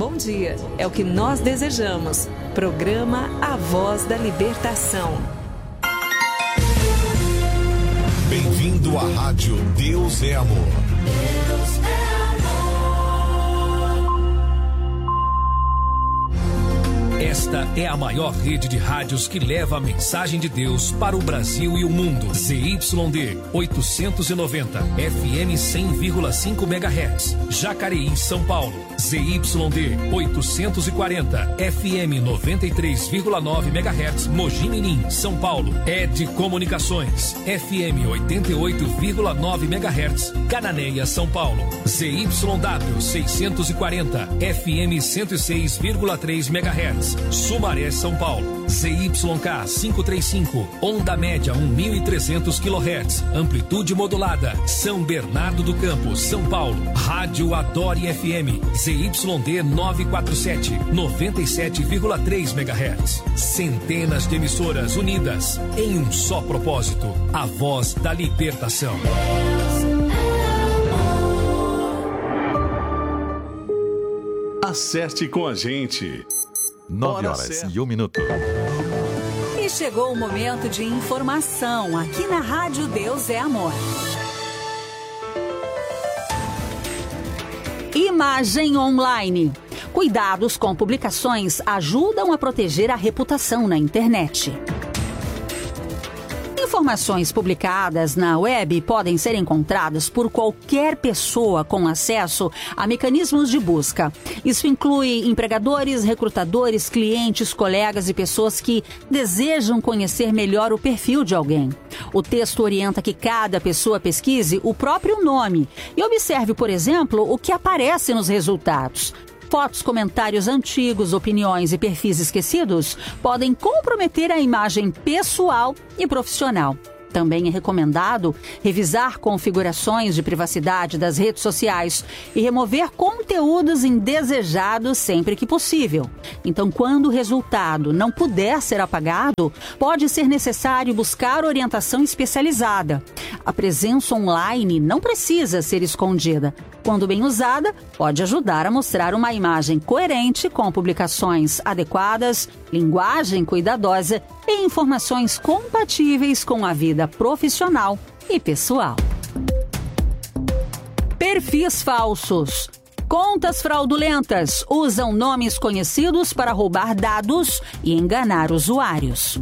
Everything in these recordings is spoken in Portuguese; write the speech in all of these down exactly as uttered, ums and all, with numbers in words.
bom dia. É o que nós desejamos. Programa A Voz da Libertação. Bem-vindo à Rádio Deus é Amor. Deus é amor. Esta é a maior rede de rádios que leva a mensagem de Deus para o Brasil e o mundo. Z Y D oitocentos e noventa, F M cem vírgula cinco megahertz, Jacareí, São Paulo. Z Y D oitocentos e quarenta, F M noventa e três vírgula nove megahertz, Mogi Mirim, São Paulo. Ed Comunicações, F M oitenta e oito vírgula nove megahertz, Cananéia, São Paulo. Z Y W seiscentos e quarenta, F M cento e seis vírgula três megahertz, Sumaré, São Paulo. Z Y K quinhentos e trinta e cinco, onda média mil e trezentos quilohertz, amplitude modulada, São Bernardo do Campo, São Paulo. Rádio Adore F M, Z Y D novecentos e quarenta e sete, noventa e sete vírgula três megahertz. Centenas de emissoras unidas em um só propósito, a voz da libertação. Acerte com a gente. Nove horas e um minuto. E chegou o momento de informação aqui na Rádio Deus é Amor. Imagem online. Cuidados com publicações ajudam a proteger a reputação na internet. Informações publicadas na web podem ser encontradas por qualquer pessoa com acesso a mecanismos de busca. Isso inclui empregadores, recrutadores, clientes, colegas e pessoas que desejam conhecer melhor o perfil de alguém. O texto orienta que cada pessoa pesquise o próprio nome e observe, por exemplo, o que aparece nos resultados. Fotos, comentários antigos, opiniões e perfis esquecidos podem comprometer a imagem pessoal e profissional. Também é recomendado revisar configurações de privacidade das redes sociais e remover conteúdos indesejados sempre que possível. Então, quando o resultado não puder ser apagado, pode ser necessário buscar orientação especializada. A presença online não precisa ser escondida. Quando bem usada, pode ajudar a mostrar uma imagem coerente com publicações adequadas, linguagem cuidadosa e informações compatíveis com a vida profissional e pessoal. Perfis falsos. Contas fraudulentas usam nomes conhecidos para roubar dados e enganar usuários.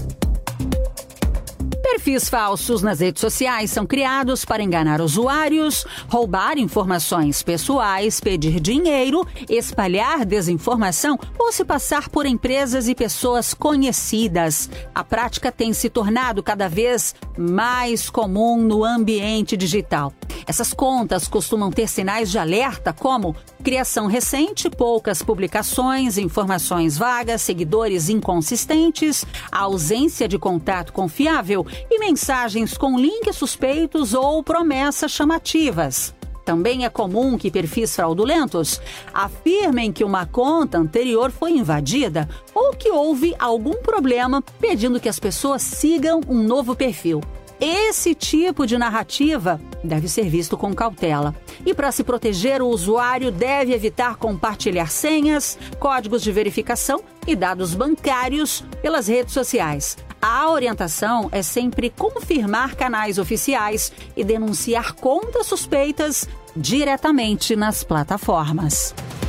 Perfis falsos nas redes sociais são criados para enganar usuários, roubar informações pessoais, pedir dinheiro, espalhar desinformação ou se passar por empresas e pessoas conhecidas. A prática tem se tornado cada vez mais comum no ambiente digital. Essas contas costumam ter sinais de alerta como criação recente, poucas publicações, informações vagas, seguidores inconsistentes, ausência de contato confiável e mensagens com links suspeitos ou promessas chamativas. Também é comum que perfis fraudulentos afirmem que uma conta anterior foi invadida ou que houve algum problema pedindo que as pessoas sigam um novo perfil. Esse tipo de narrativa deve ser visto com cautela. E para se proteger, o usuário deve evitar compartilhar senhas, códigos de verificação e dados bancários pelas redes sociais. A orientação é sempre confirmar canais oficiais e denunciar contas suspeitas diretamente nas plataformas.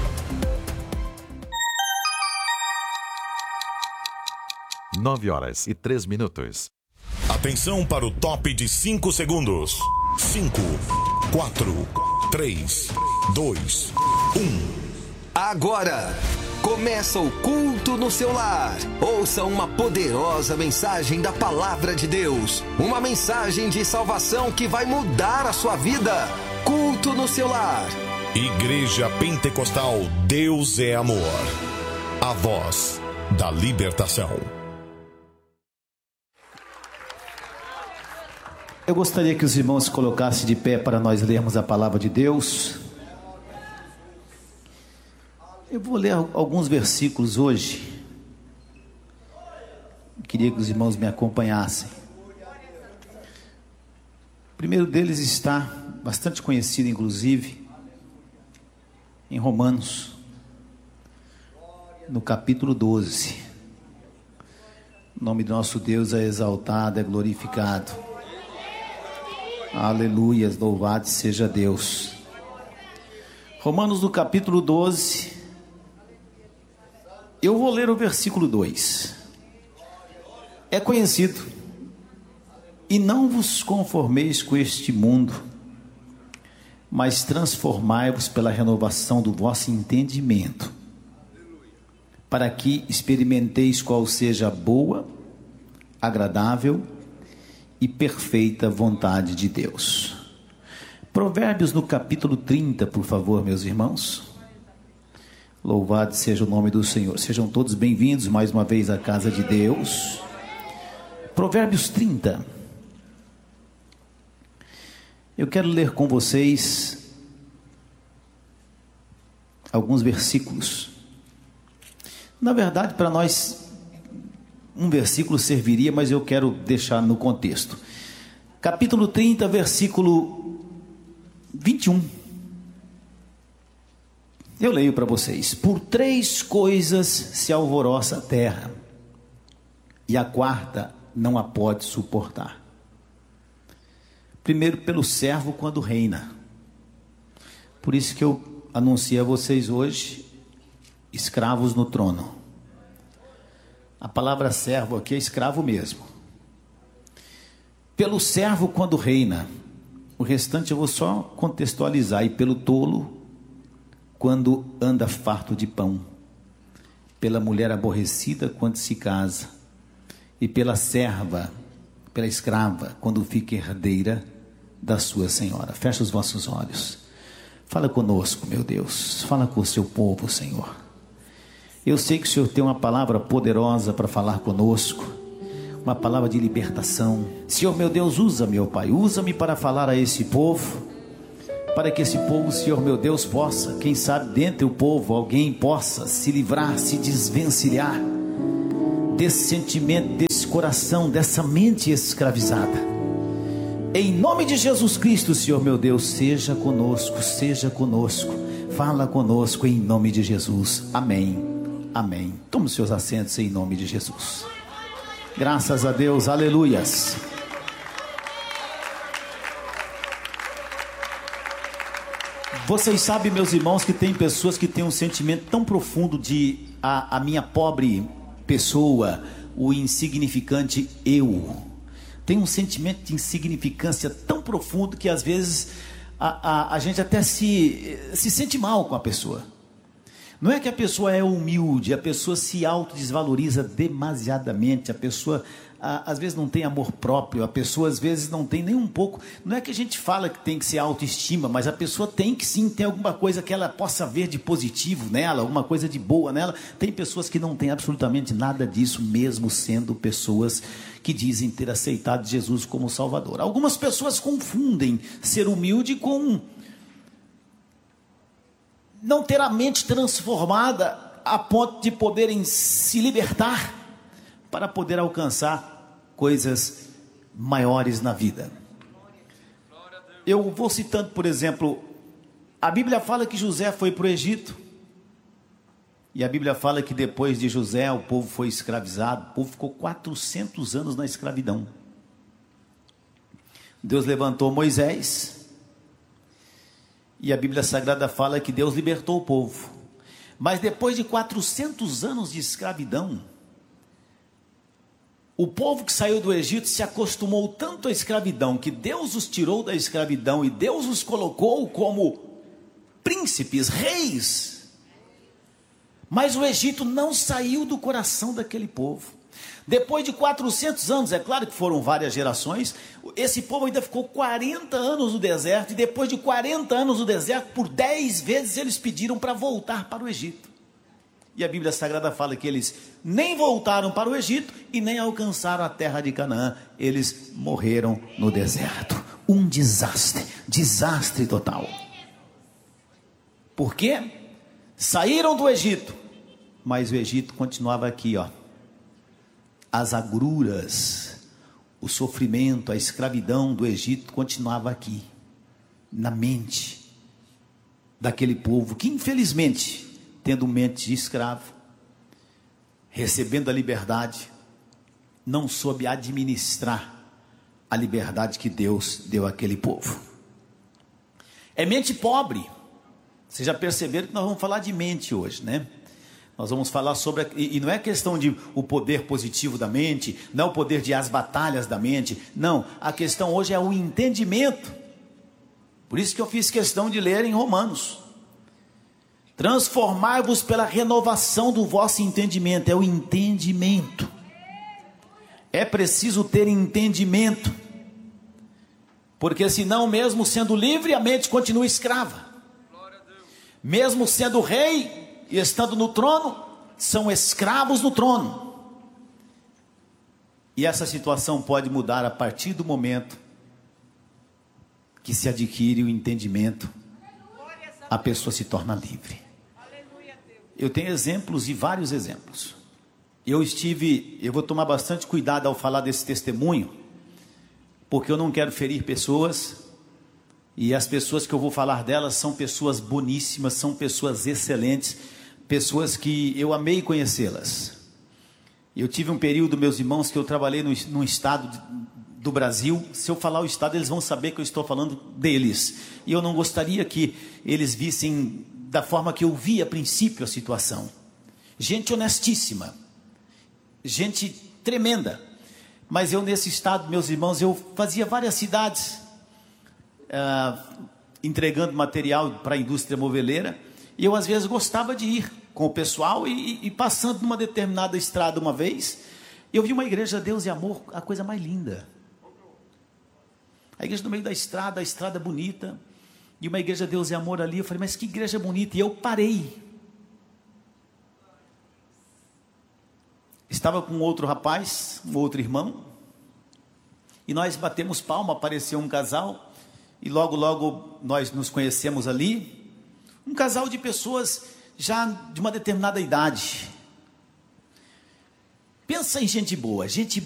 Nove horas e três minutos. Atenção para o top de cinco segundos. Cinco, quatro, três, dois, um. Agora começa o culto no seu lar. Ouça uma poderosa mensagem da palavra de Deus. Uma mensagem de salvação que vai mudar a sua vida. Culto no seu lar. Igreja Pentecostal Deus é Amor. A voz da libertação. Eu gostaria que os irmãos se colocassem de pé para nós lermos a palavra de Deus. Eu vou ler alguns versículos hoje. Eu queria que os irmãos me acompanhassem. O primeiro deles está bastante conhecido, inclusive, em Romanos, no capítulo doze. O nome do nosso Deus é exaltado, é glorificado. Aleluias, louvado seja Deus. Romanos no capítulo doze. Eu vou ler o versículo dois. É conhecido. E não vos conformeis com este mundo, mas transformai-vos pela renovação do vosso entendimento, para que experimenteis qual seja a boa, agradável e perfeita vontade de Deus. Provérbios no capítulo trinta, por favor, meus irmãos. Louvado seja o nome do Senhor. Sejam todos bem-vindos mais uma vez à casa de Deus. Provérbios trinta. Eu quero ler com vocês alguns versículos. Na verdade, para nós, um versículo serviria, mas eu quero deixar no contexto. Capítulo trinta, versículo vinte e um. Eu leio para vocês. Por três coisas se alvoroça a terra, e a quarta não a pode suportar. Primeiro, pelo servo quando reina. Por isso que eu anunciei a vocês hoje, escravos no trono. A palavra servo aqui é escravo mesmo. Pelo servo quando reina. O restante eu vou só contextualizar. E pelo tolo quando anda farto de pão. Pela mulher aborrecida quando se casa. E pela serva, pela escrava, quando fica herdeira da sua senhora. Fecha os vossos olhos. Fala conosco, meu Deus. Fala com o seu povo, Senhor. Eu sei que o Senhor tem uma palavra poderosa para falar conosco. Uma palavra de libertação. Senhor, meu Deus, usa, meu Pai. Usa-me para falar a esse povo. Para que esse povo, Senhor, meu Deus, possa, quem sabe, dentre o povo, alguém possa se livrar, se desvencilhar desse sentimento, desse coração, dessa mente escravizada. Em nome de Jesus Cristo, Senhor meu Deus, seja conosco, seja conosco, fala conosco em nome de Jesus, amém, amém. Tome os seus assentos em nome de Jesus. Graças a Deus, aleluias. Vocês sabem, meus irmãos, que tem pessoas que têm um sentimento tão profundo de a, a minha pobre pessoa, o insignificante eu. Tem um sentimento de insignificância tão profundo que às vezes a, a, a gente até se, se sente mal com a pessoa. Não é que a pessoa é humilde, a pessoa se autodesvaloriza demasiadamente, a pessoa a, às vezes não tem amor próprio, a pessoa às vezes não tem nem um pouco. Não é que a gente fala que tem que ser autoestima, mas a pessoa tem que sim ter alguma coisa que ela possa ver de positivo nela, alguma coisa de boa nela. Tem pessoas que não têm absolutamente nada disso, mesmo sendo pessoas que dizem ter aceitado Jesus como Salvador. Algumas pessoas confundem ser humilde com não ter a mente transformada a ponto de poderem se libertar para poder alcançar coisas maiores na vida. Eu vou citando, por exemplo, a Bíblia fala que José foi para o Egito, e a Bíblia fala que depois de José o povo foi escravizado, o povo ficou quatrocentos anos na escravidão. Deus levantou Moisés, e a Bíblia Sagrada fala que Deus libertou o povo. Mas depois de quatrocentos anos de escravidão, o povo que saiu do Egito se acostumou tanto à escravidão, que Deus os tirou da escravidão e Deus os colocou como príncipes, reis. Mas o Egito não saiu do coração daquele povo. Depois de quatrocentos anos, é claro que foram várias gerações, esse povo ainda ficou quarenta anos no deserto, e depois de quarenta anos no deserto, por dez vezes eles pediram para voltar para o Egito. E a Bíblia Sagrada fala que eles nem voltaram para o Egito e nem alcançaram a terra de Canaã. Eles morreram no deserto. Um desastre, desastre total. Por quê? Saíram do Egito, mas o Egito continuava aqui, ó. As agruras, o sofrimento, a escravidão do Egito continuava aqui, na mente daquele povo que, infelizmente, tendo mente de escravo, recebendo a liberdade, não soube administrar a liberdade que Deus deu àquele povo. É mente pobre. Vocês já perceberam que nós vamos falar de mente hoje, né? Nós vamos falar sobre, a, e, e não é questão de o poder positivo da mente, não é o poder de as batalhas da mente, não, a questão hoje é o entendimento. Por isso que eu fiz questão de ler em Romanos. Transformai-vos pela renovação do vosso entendimento, é o entendimento. É preciso ter entendimento, porque senão, mesmo sendo livre, a mente continua escrava. Mesmo sendo rei e estando no trono, são escravos no trono. E essa situação pode mudar a partir do momento que se adquire o entendimento, a pessoa se torna livre. Eu tenho exemplos e vários exemplos. Eu estive, eu vou tomar bastante cuidado ao falar desse testemunho, porque eu não quero ferir pessoas, e as pessoas que eu vou falar delas são pessoas boníssimas, são pessoas excelentes, pessoas que eu amei conhecê-las. Eu tive um período, meus irmãos, que eu trabalhei no, num estado de, do Brasil. Se eu falar o estado, eles vão saber que eu estou falando deles, e eu não gostaria que eles vissem da forma que eu vi a princípio a situação. Gente honestíssima, gente tremenda, mas eu nesse estado, meus irmãos, eu fazia várias cidades, uh, entregando material para a indústria moveleira, e eu às vezes gostava de ir com o pessoal, e, e passando numa determinada estrada uma vez, eu vi uma igreja Deus e Amor, a coisa mais linda, a igreja no meio da estrada, a estrada bonita, e uma igreja Deus e Amor ali. Eu falei, mas que igreja bonita, e eu parei. Estava com outro rapaz, um outro irmão, e nós batemos palma, apareceu um casal, e logo logo nós nos conhecemos ali, um casal de pessoas já de uma determinada idade. Pensa em gente boa, gente